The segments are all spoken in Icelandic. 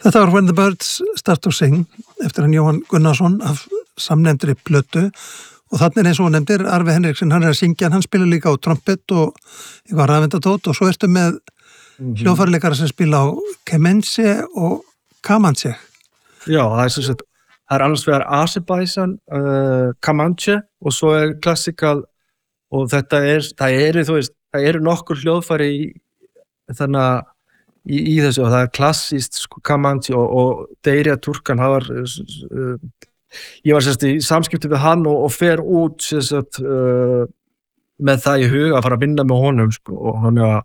Þetta var When the Birds Start to Sing eftir hann Jóhann Gunnarsson af samnefndri plötu og þannig eins og hann nefndir Arve Henriksen, hann að syngja hann spila líka á trompet og eitthvað rafendatót og svo ertu með hljóðfæraleikara sem spila á kemense og kamanche. Já, það annars vegar Azerbaijan, kamanche og svo klassikal og það eru nokkur hljóðfæri þannig að í þessu og það klassískt kamanche og Deirja Turkan ég var í samskipti við hann og fer út með það í huga að fara að vinna með honum og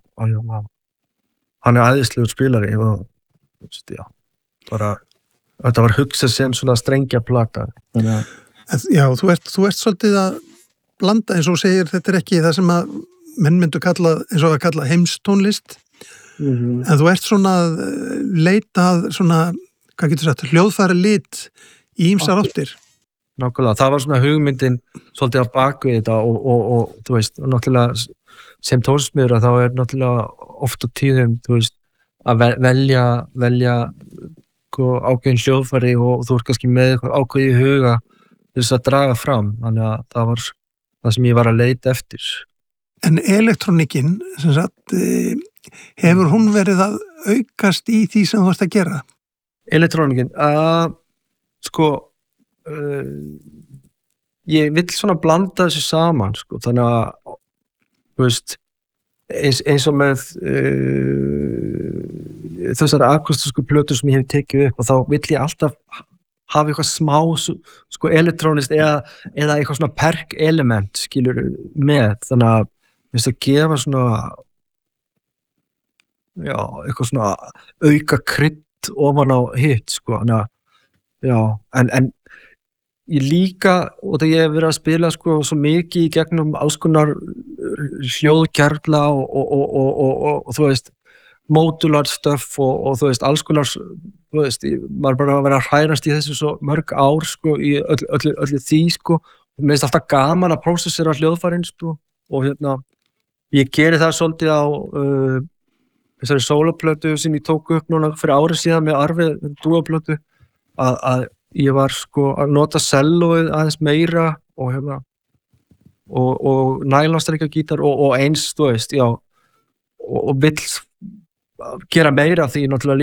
hann æðislegur spilari og þetta var hugsað sem svona strengja plata. Já, þú ert svolítið að blanda eins og segir þetta ekki það sem að menn myndu kalla eins og að kalla heimstónlist en þú ert svona að leita svona, hvað getur sagt, hljóðfæra lit í ýmsar áttir. Nákvæmlega, það var svona hugmyndin svolítið á bakvið þetta og þú veist, náttúrulega sem tónsmiður að þá náttúrulega oft á tíðum, þú veist, að velja ákveðin hljóðfæri og þú ert kannski með ákveði í huga til þess að draga fram, þannig að það var það sem ég var að leita eftir. En elektrónikin, sem sagt, hefur hún verið að aukast í því sem þú ert að gera? Elektrónikin, ég vill svona blanda þessu saman, þannig að, þú veist, eins og með þessar akustísku plötur sem ég hef tekið upp og þá vill ég alltaf hafa eitthvað smá elektrónist eða eitthvað svona perk element skilur með, þannig að að gefa svona eitthvað svona auka krydd ofan á hitt en ég líka og það ég hef verið að spila svo mikið í gegnum alls konar hljóðkjarla og þú veist modular stuff og þú veist alls konar þú veist, maður bara að vera að hrærast í þessu svo mörg ár í öllu því mér finnst alltaf gaman að prósessera hljóðfærin og ég geri það svolítið á þessari sólaplötu sem ég tók upp núna fyrir árið síðan með Arvi dúaplötu að ég var að nota sellóið aðeins meira og nælonstrengja gítar og eins, þú veist, og vill gera meira því náttúrulega